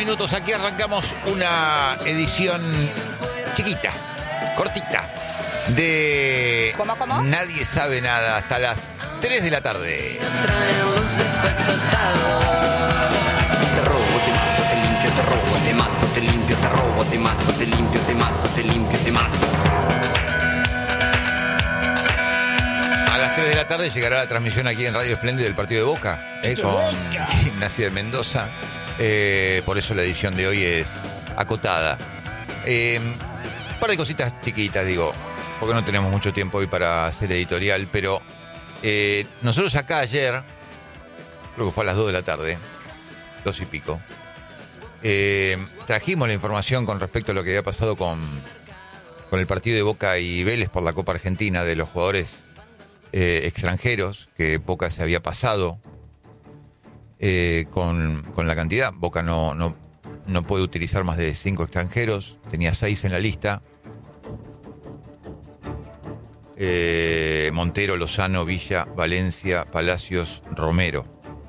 minutos. Aquí arrancamos una edición chiquita, cortita, de ¿Cómo? Nadie Sabe Nada hasta las 3 de la tarde. Te robo, te mato, te limpio, te robo, te mato, te limpio, te robo, te mato, te limpio, te mato, te limpio, te mato. A las 3 de la tarde llegará la transmisión aquí en Radio Espléndida del partido de Boca, con Gimnasia de Mendoza. Por eso la edición de hoy es acotada. Un par de cositas chiquitas, digo, porque no tenemos mucho tiempo hoy para hacer editorial, pero nosotros acá ayer, creo que fue a las 2 de la tarde, 2 y pico, trajimos la información con respecto a lo que había pasado con el partido de Boca y Vélez por la Copa Argentina, de los jugadores extranjeros, que Boca se había pasado con la cantidad. Boca no puede utilizar más de 5 extranjeros, tenía 6 en la lista. Montero, Lozano, Villa, Valencia, Palacios, Romero.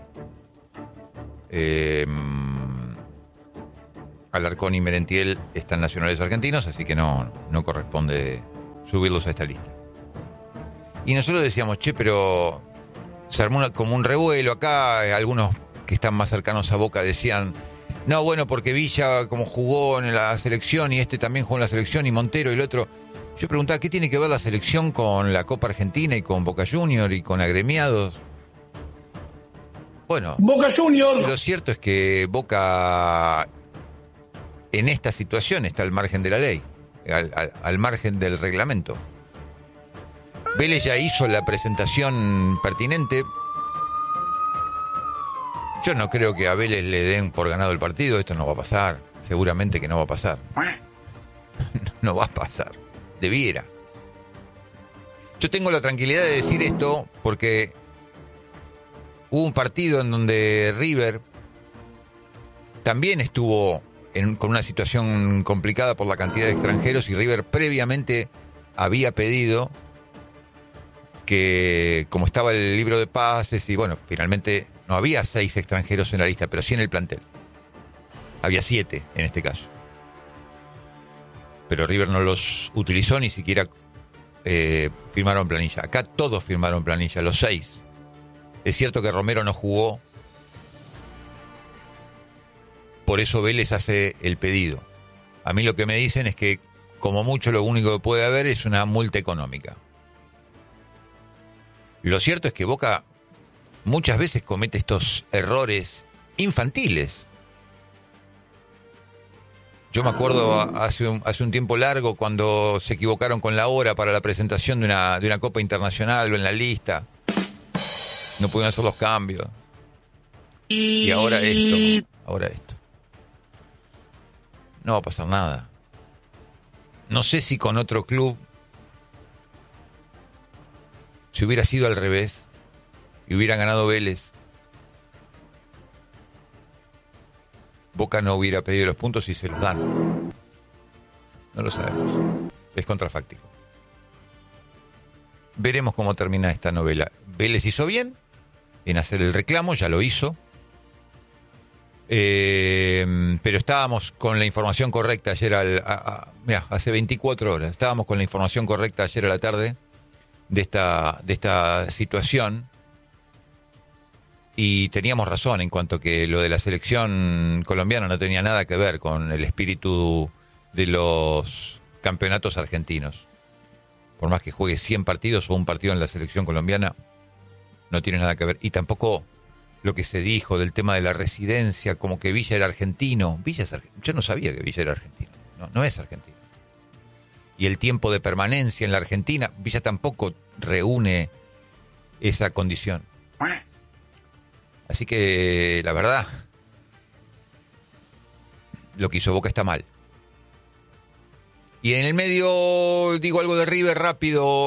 Alarcón y Merentiel están nacionales argentinos, así que no corresponde subirlos a esta lista. Y nosotros decíamos, pero se armó como un revuelo acá. Algunos que están más cercanos a Boca decían, no, bueno, porque Villa como jugó en la selección y este también jugó en la selección y Montero y el otro. Yo preguntaba, ¿qué tiene que ver la selección con la Copa Argentina y con Boca Junior y con agremiados? Bueno, Boca Junior. Lo cierto es que Boca en esta situación está al margen de la ley, al margen del reglamento. Vélez ya hizo la presentación pertinente. Yo no creo que a Vélez le den por ganado el partido. Esto no va a pasar. Seguramente que no va a pasar. No va a pasar. Debiera. Yo tengo la tranquilidad de decir esto porque hubo un partido en donde River también estuvo con una situación complicada por la cantidad de extranjeros, y River previamente había pedido que, como estaba el libro de pases, y bueno, finalmente no había 6 extranjeros en la lista, pero sí en el plantel. Había 7 en este caso. Pero River no los utilizó, ni siquiera firmaron planilla. Acá todos firmaron planilla, los 6. Es cierto que Romero no jugó, por eso Vélez hace el pedido. A mí lo que me dicen es que, como mucho, lo único que puede haber es una multa económica. Lo cierto es que Boca muchas veces comete estos errores infantiles. Yo me acuerdo hace un tiempo largo cuando se equivocaron con la hora para la presentación de una Copa Internacional o en la lista. No pudieron hacer los cambios. Y ahora esto. No va a pasar nada. No sé si con otro club, si hubiera sido al revés y hubiera ganado Vélez, Boca no hubiera pedido los puntos y se los dan. No lo sabemos. Es contrafáctico. Veremos cómo termina esta novela. Vélez hizo bien en hacer el reclamo, ya lo hizo. Pero estábamos con la información correcta ayer hace 24 horas. Estábamos con la información correcta ayer a la tarde de esta situación, y teníamos razón en cuanto que lo de la selección colombiana no tenía nada que ver con el espíritu de los campeonatos argentinos. Por más que juegue 100 partidos o un partido en la selección colombiana, no tiene nada que ver. Y tampoco lo que se dijo del tema de la residencia, como que Villa era argentino. Yo no sabía que Villa era argentino. No es argentino. Y el tiempo de permanencia en la Argentina, Villa tampoco reúne esa condición. Así que, la verdad, lo que hizo Boca está mal. Y en el medio, digo algo de River rápido,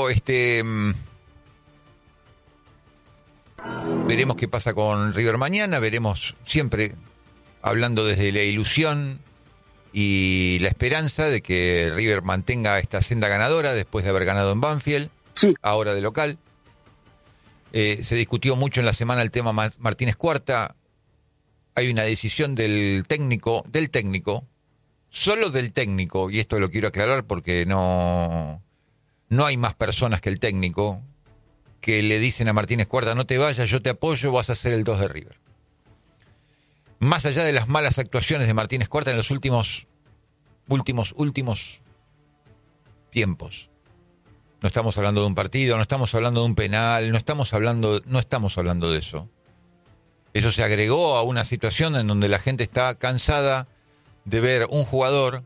veremos qué pasa con River mañana, veremos, siempre hablando desde la ilusión y la esperanza de que River mantenga esta senda ganadora después de haber ganado en Banfield, sí, ahora de local. Se discutió mucho en la semana el tema Martínez Cuarta. hay una decisión del técnico, solo del técnico, y esto lo quiero aclarar porque no hay más personas que el técnico, que le dicen a Martínez Cuarta, no te vayas, yo te apoyo, vas a ser el 2 de River. Más allá de las malas actuaciones de Martínez Cuarta en los últimos tiempos. No estamos hablando de un partido, no estamos hablando de un penal, no estamos hablando de eso. Eso se agregó a una situación en donde la gente está cansada de ver un jugador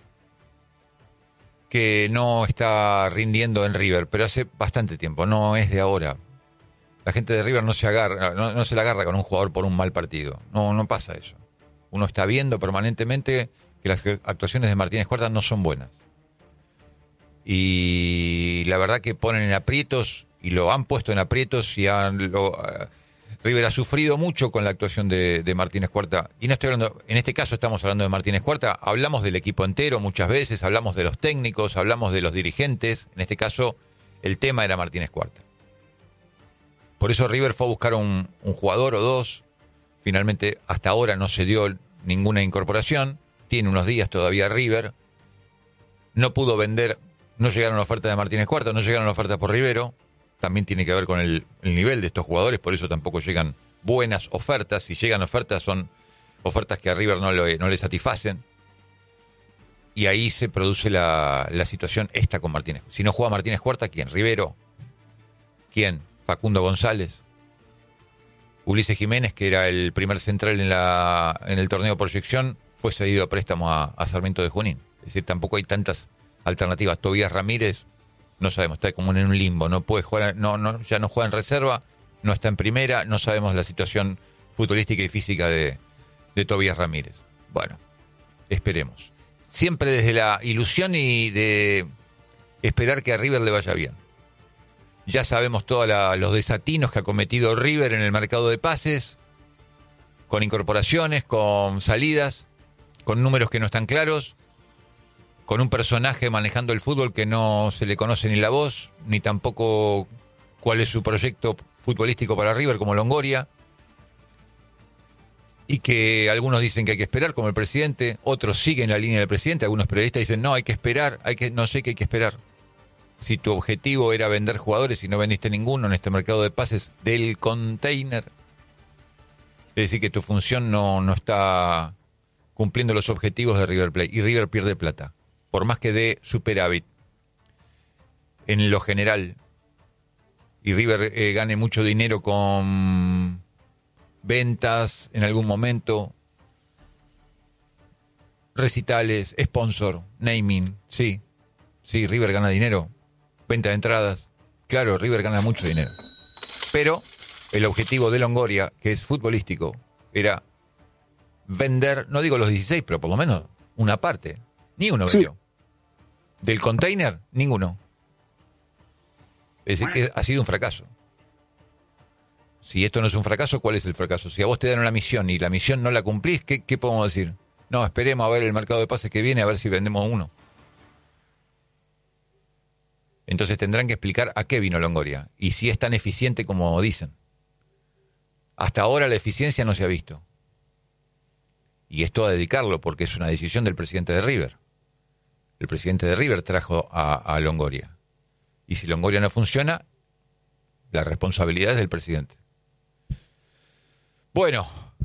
que no está rindiendo en River, pero hace bastante tiempo, no es de ahora. La gente de River no se la agarra con un jugador por un mal partido. No pasa eso. Uno está viendo permanentemente que las actuaciones de Martínez Cuarta no son buenas. Y la verdad que ponen en aprietos, y lo han puesto en aprietos, y River ha sufrido mucho con la actuación de Martínez Cuarta. Y no estoy hablando, en este caso estamos hablando de Martínez Cuarta, hablamos del equipo entero muchas veces, hablamos de los técnicos, hablamos de los dirigentes. En este caso, el tema era Martínez Cuarta. Por eso River fue a buscar un jugador o dos. Finalmente, hasta ahora no se dio ninguna incorporación. Tiene unos días todavía River. No pudo vender, no llegaron ofertas de Martínez Cuarta, no llegaron ofertas por Rivero. También tiene que ver con el nivel de estos jugadores, por eso tampoco llegan buenas ofertas. Si llegan ofertas, son ofertas que a River no le satisfacen. Y ahí se produce la situación esta con Martínez. Si no juega Martínez Cuarta, ¿quién? ¿Rivero? ¿Quién? Facundo González. Ulises Jiménez, que era el primer central en el torneo de proyección, fue cedido a préstamo a Sarmiento de Junín. Es decir, tampoco hay tantas alternativas. Tobías Ramírez, no sabemos, está como en un limbo, no puede jugar, ya no juega en reserva, no está en primera, no sabemos la situación futbolística y física de Tobías Ramírez. Bueno, esperemos. Siempre desde la ilusión y de esperar que a River le vaya bien. Ya sabemos todos los desatinos que ha cometido River en el mercado de pases, con incorporaciones, con salidas, con números que no están claros, con un personaje manejando el fútbol que no se le conoce ni la voz, ni tampoco cuál es su proyecto futbolístico para River, como Longoria, y que algunos dicen que hay que esperar, como el presidente, otros siguen la línea del presidente, algunos periodistas dicen, no, hay que esperar, no sé qué hay que esperar. Si tu objetivo era vender jugadores y no vendiste ninguno en este mercado de pases del container, es decir, que tu función no está cumpliendo los objetivos de River Plate, y River pierde plata. Por más que dé superávit en lo general, y River gane mucho dinero con ventas en algún momento, recitales, sponsor, naming, sí, River gana dinero, venta de entradas, claro, River gana mucho dinero. Pero el objetivo de Longoria, que es futbolístico, era vender, no digo los 16, pero por lo menos una parte. Ni uno vendió. Del container, ninguno. Es decir, que ha sido un fracaso. Si esto no es un fracaso, ¿cuál es el fracaso? Si a vos te dan una misión y la misión no la cumplís, ¿qué podemos decir? No, esperemos a ver el mercado de pases que viene, a ver si vendemos uno. Entonces tendrán que explicar a qué vino Longoria y si es tan eficiente como dicen. Hasta ahora la eficiencia no se ha visto. Y esto a dedicarlo porque es una decisión del presidente de River. El presidente de River trajo a Longoria. Y si Longoria no funciona, la responsabilidad es del presidente. Bueno,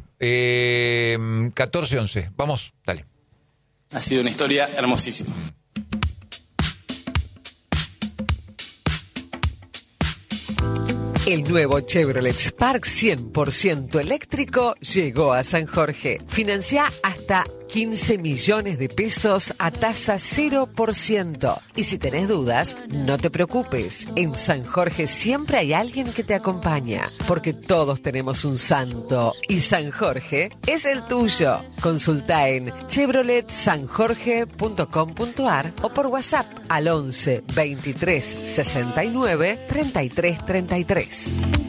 14-11. Vamos, dale. Ha sido una historia hermosísima. El nuevo Chevrolet Spark 100% eléctrico llegó a San Jorge. Financia hasta 15 millones de pesos a tasa 0%. Y si tenés dudas, no te preocupes. En San Jorge siempre hay alguien que te acompaña, porque todos tenemos un santo y San Jorge es el tuyo. Consulta en chevroletsanjorge.com.ar o por WhatsApp al 11 23 69 33 33.